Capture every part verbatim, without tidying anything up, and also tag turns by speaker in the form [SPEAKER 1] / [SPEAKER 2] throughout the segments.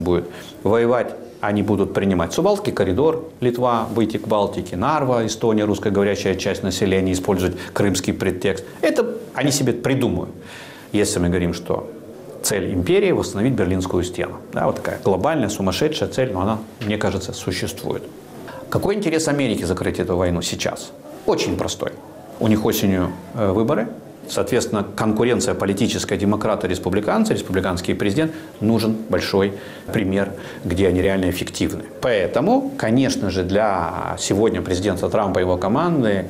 [SPEAKER 1] будет воевать, они будут принимать Субалтский коридор, Литва, выйти к Балтике, Нарва, Эстония, русскоговорящая часть населения, использовать крымский предтекст. Это они себе придумают, если мы говорим, что цель империи – восстановить Берлинскую стену. Да, вот такая глобальная, сумасшедшая цель, но она, мне кажется, существует. Какой интерес Америки закрыть эту войну сейчас? Очень простой. У них осенью э, выборы. Соответственно, конкуренция политическая, демократы, республиканцы, республиканский президент, нужен большой пример, где они реально эффективны. Поэтому, конечно же, для сегодня президента Трампа и его команды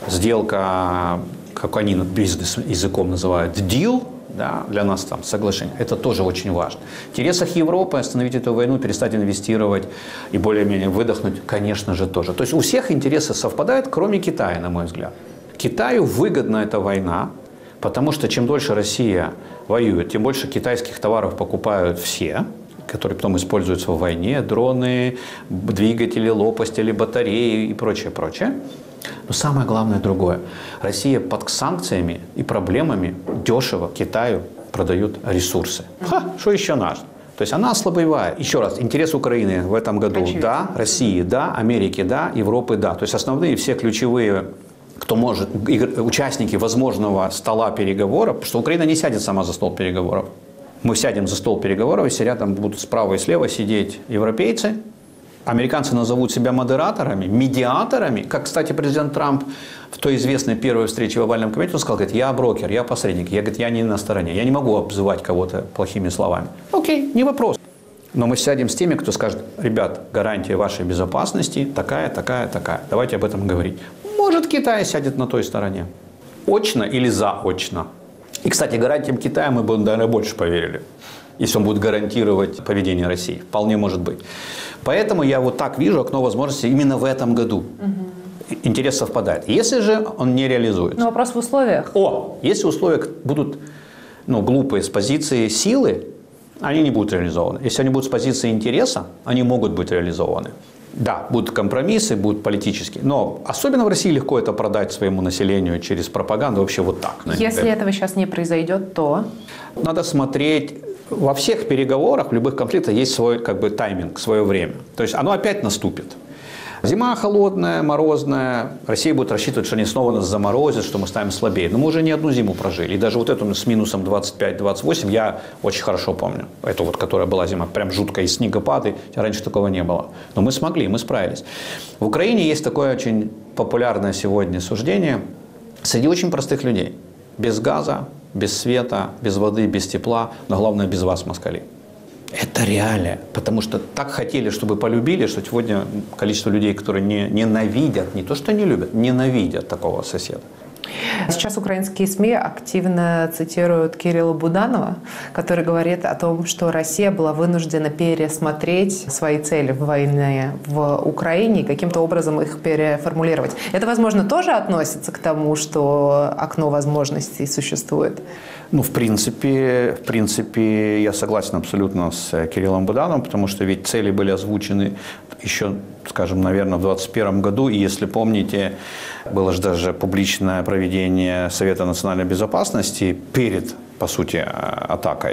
[SPEAKER 1] сделка, как они бизнес-языком называют, deal, да, для нас там соглашение, это тоже очень важно. В интересах Европы остановить эту войну, перестать инвестировать и более-менее выдохнуть, конечно же, тоже. То есть у всех интересы совпадают, кроме Китая, на мой взгляд. Китаю выгодна эта война, потому что чем дольше Россия воюет, тем больше китайских товаров покупают все, которые потом используются в войне, дроны, двигатели, лопастили, батареи и прочее, прочее. Но самое главное другое. Россия под санкциями и проблемами дешево Китаю продает ресурсы. Ха, что еще нужно? То есть она ослабевает. Еще раз, интерес Украины в этом году – да, России – да, Америки – да, Европы – да. То есть основные все ключевые, кто может, участники возможного стола переговоров, потому что Украина не сядет сама за стол переговоров. Мы сядем за стол переговоров, и сидят там будут справа и слева сидеть европейцы. Американцы назовут себя модераторами, медиаторами. Как, кстати, президент Трамп в той известной первой встрече в овальном комитете, он сказал, говорит, я брокер, я посредник, я, говорит, я не на стороне, я не могу обзывать кого-то плохими словами. Окей, не вопрос. Но мы сядем с теми, кто скажет, ребят, гарантия вашей безопасности такая, такая, такая. Давайте об этом говорить. Может, Китай сядет на той стороне. Очно или заочно. И, кстати, гарантиям Китая мы бы, наверное, больше поверили, если он будет гарантировать поведение России. Вполне может быть. Поэтому я вот так вижу окно возможностей именно в этом году. Угу. Интерес совпадает. Если же он не реализуется.
[SPEAKER 2] Но вопрос в условиях.
[SPEAKER 1] О, если условия будут ну, глупые с позиции силы, они не будут реализованы. Если они будут с позиции интереса, они могут быть реализованы. Да, будут компромиссы, будут политические. Но особенно в России легко это продать своему населению через пропаганду. Вообще вот так.
[SPEAKER 2] Если этого сейчас не произойдет, то?
[SPEAKER 1] Надо смотреть. Во всех переговорах, в любых конфликтах есть свой как бы, тайминг, свое время. То есть оно опять наступит. Зима холодная, морозная. Россия будет рассчитывать, что они снова нас заморозят, что мы станем слабее. Но мы уже не одну зиму прожили. И даже вот эту с минусом двадцать пять - двадцать восемь я очень хорошо помню. Эту вот, которая была зима, прям жуткая, и снегопады. Раньше такого не было. Но мы смогли, мы справились. В Украине есть такое очень популярное сегодня суждение среди очень простых людей. Без газа, без света, без воды, без тепла, но главное без вас, москали. Это реалия, потому что так хотели, чтобы полюбили, что сегодня количество людей, которые не, ненавидят, не то что не любят, ненавидят такого соседа.
[SPEAKER 2] Сейчас украинские СМИ активно цитируют Кирилла Буданова, который говорит о том, что Россия была вынуждена пересмотреть свои цели в войне в Украине и каким-то образом их переформулировать. Это, возможно, тоже относится к тому, что окно возможностей существует?
[SPEAKER 1] Ну, в принципе, в принципе, я согласен абсолютно с Кириллом Будановым, потому что ведь цели были озвучены еще, скажем, наверное, в двадцать первом году. И если помните, было же даже публичное проведение Совета национальной безопасности перед, по сути, атакой,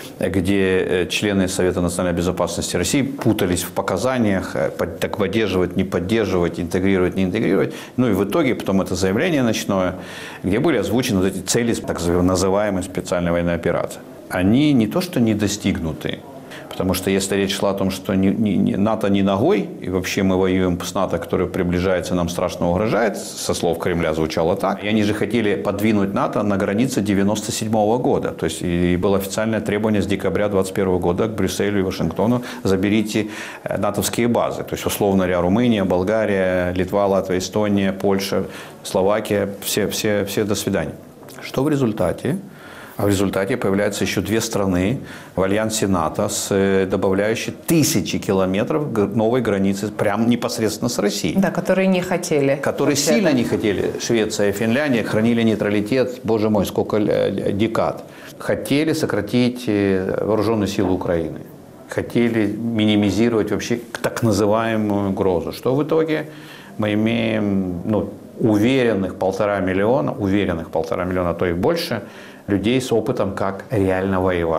[SPEAKER 1] где члены Совета национальной безопасности России путались в показаниях, так поддерживать, не поддерживать, интегрировать, не интегрировать. Ну и в итоге потом это заявление ночное, где были озвучены вот эти цели так называемой специальной военной операции. Они не то что не достигнуты, потому что если речь шла о том, что не, не, НАТО не ногой, и вообще мы воюем с НАТО, который приближается, нам страшно угрожает, со слов Кремля звучало так. И они же хотели подвинуть НАТО на границе девяносто седьмого года. То есть и было официальное требование с декабря двадцать первого года к Брюсселю и Вашингтону: заберите натовские базы. То есть, условно говоря, Румыния, Болгария, Литва, Латвия, Эстония, Польша, Словакия, все, все, все до свидания. Что в результате? А в результате появляются еще две страны в альянсе НАТО, с добавляющей тысячи километров новой границы, прямо непосредственно с Россией.
[SPEAKER 2] Да, которые не хотели.
[SPEAKER 1] Которые сильно это. не хотели. Швеция и Финляндия хранили нейтралитет, боже мой, сколько декад. Хотели сократить вооруженные силы Украины. Хотели минимизировать вообще так называемую угрозу. Что в итоге? Мы имеем ну, уверенных полтора миллиона, уверенных полтора миллиона, а то и больше, людей с опытом, как реально воевать,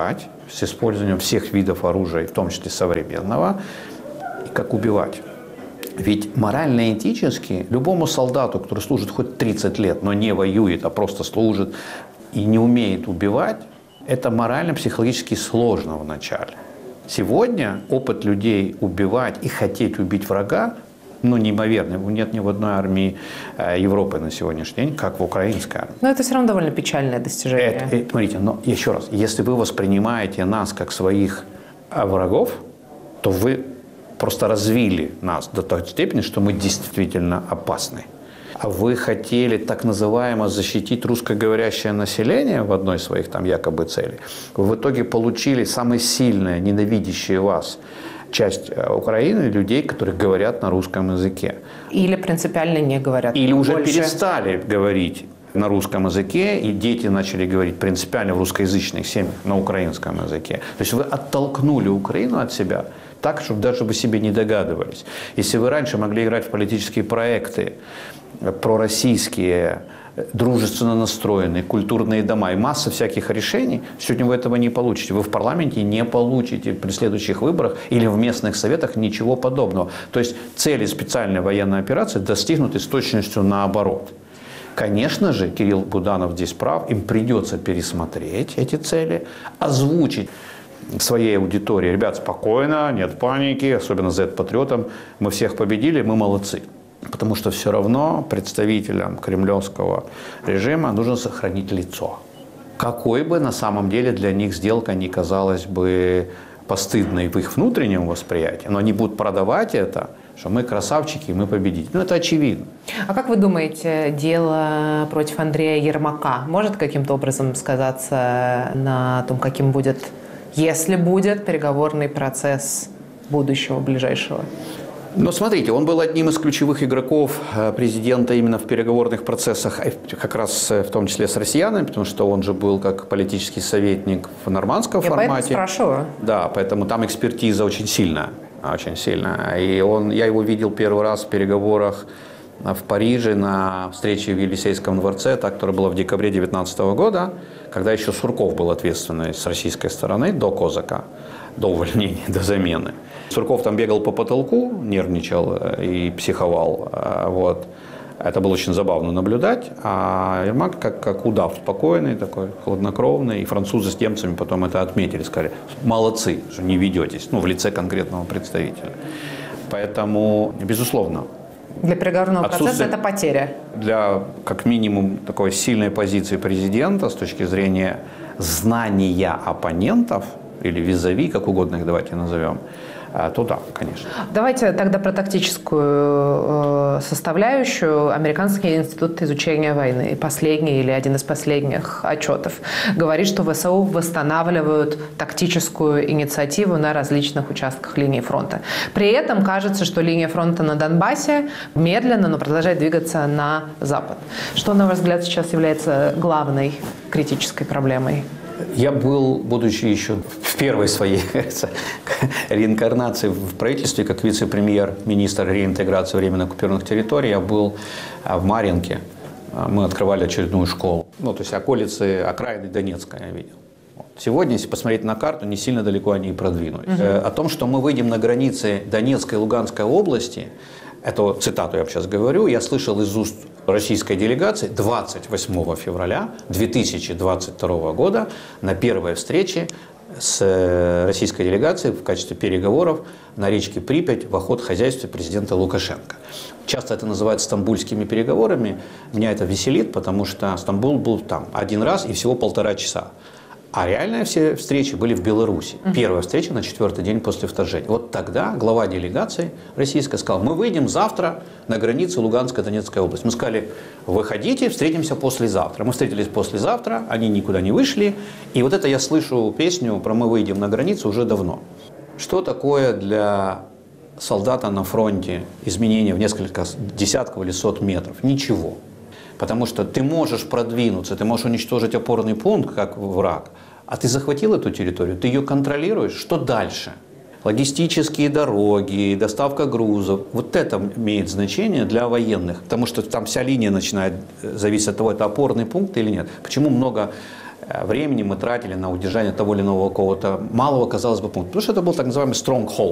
[SPEAKER 1] с использованием всех видов оружия, в том числе современного, и как убивать. Ведь морально-этически любому солдату, который служит хоть тридцать лет, но не воюет, а просто служит и не умеет убивать, это морально-психологически сложно вначале. Сегодня опыт людей убивать и хотеть убить врага, ну, неимоверный. Нет ни в одной армии Европы на сегодняшний день, как в украинской армии.
[SPEAKER 2] Но это все равно довольно печальное достижение.
[SPEAKER 1] Это, это, смотрите, но еще раз, если вы воспринимаете нас как своих врагов, то вы просто развили нас до той степени, что мы действительно опасны. А вы хотели так называемо защитить русскоговорящее население в одной из своих там якобы целей. Вы в итоге получили самые сильные, ненавидящие вас часть Украины, людей, которые говорят на русском языке.
[SPEAKER 2] Или принципиально не говорят.
[SPEAKER 1] Или уже
[SPEAKER 2] больше.
[SPEAKER 1] перестали говорить на русском языке, и дети начали говорить принципиально в русскоязычных семьях на украинском языке. То есть вы оттолкнули Украину от себя так, чтобы даже вы себе не догадывались. Если вы раньше могли играть в политические проекты пророссийские, дружественно настроенные, культурные дома и масса всяких решений, сегодня вы этого не получите. Вы в парламенте не получите при следующих выборах или в местных советах ничего подобного. То есть цели специальной военной операции достигнуты с точностью наоборот. Конечно же, Кирилл Буданов здесь прав, им придется пересмотреть эти цели, озвучить своей аудитории: ребят, спокойно, нет паники, особенно зет-патриотам, мы всех победили, мы молодцы. Потому что все равно представителям кремлевского режима нужно сохранить лицо. Какой бы на самом деле для них сделка не казалась бы постыдной в их внутреннем восприятии, но они будут продавать это, что мы красавчики, мы победители. Ну, это очевидно.
[SPEAKER 2] А как вы думаете, дело против Андрея Ермака может каким-то образом сказаться на том, каким будет, если будет, переговорный процесс будущего, ближайшего?
[SPEAKER 1] Но смотрите, он был одним из ключевых игроков президента именно в переговорных процессах, как раз в том числе с россиянами, потому что он же был как политический советник в нормандском
[SPEAKER 2] Я
[SPEAKER 1] формате.
[SPEAKER 2] поэтому спрашиваю.
[SPEAKER 1] Да, поэтому там экспертиза очень сильная, очень сильная. И он, я его видел первый раз в переговорах в Париже на встрече в Елисейском дворце, та, которая была в декабре две тысячи девятнадцатого года, когда еще Сурков был ответственный с российской стороны до Козака, до увольнения, до замены. Сурков там бегал по потолку, нервничал и психовал. Вот. Это было очень забавно наблюдать. А Ермак как, как удав, спокойный, такой, хладнокровный. И французы с немцами потом это отметили, сказали: молодцы, что не ведетесь, ну, в лице конкретного представителя. Поэтому, безусловно,
[SPEAKER 2] для переговорного процесса это потеря.
[SPEAKER 1] Для, как минимум, такой сильной позиции президента с точки зрения знания оппонентов, или визави, как угодно их давайте назовем, то да, конечно.
[SPEAKER 2] Давайте тогда про тактическую составляющую. Американский институт изучения войны, последний или один из последних отчетов, говорит, что ВСУ восстанавливают тактическую инициативу на различных участках линии фронта. При этом кажется, что линия фронта на Донбассе медленно, но продолжает двигаться на запад. Что, на ваш взгляд, сейчас является главной критической проблемой?
[SPEAKER 1] Я был, будучи еще в первой своей реинкарнации в правительстве, как вице-премьер-министр реинтеграции временно оккупированных территорий, я был в Марьинке. Мы открывали очередную школу. Ну, то есть околицы, окраины Донецка я видел. Сегодня, если посмотреть на карту, не сильно далеко они и продвинулись. Угу. О том, что мы выйдем на границы Донецкой и Луганской области, эту цитату я сейчас говорю, я слышал из уст российской делегации двадцать восьмого февраля две тысячи двадцать второго года на первой встрече с российской делегацией в качестве переговоров на речке Припять в охотхозяйстве президента Лукашенко. Часто это называют стамбульскими переговорами. Меня это веселит, потому что Стамбул был там один раз и всего полтора часа. А реальные все встречи были в Беларуси. Первая встреча на четвертый день после вторжения. Вот тогда глава делегации российской сказал: мы выйдем завтра на границу Луганской и Донецкой области. Мы сказали: выходите, встретимся послезавтра. Мы встретились послезавтра, они никуда не вышли. И вот это я слышу песню про «мы выйдем на границу» уже давно. Что такое для солдата на фронте изменения в несколько десятков или сот метров? Ничего. Потому что ты можешь продвинуться, ты можешь уничтожить опорный пункт, как враг, а ты захватил эту территорию, ты ее контролируешь. Что дальше? Логистические дороги, доставка грузов. Вот это имеет значение для военных. Потому что там вся линия начинает зависеть от того, это опорный пункт или нет. Почему много времени мы тратили на удержание того или иного какого-то малого, казалось бы, пункта. Потому что это был так называемый stronghold.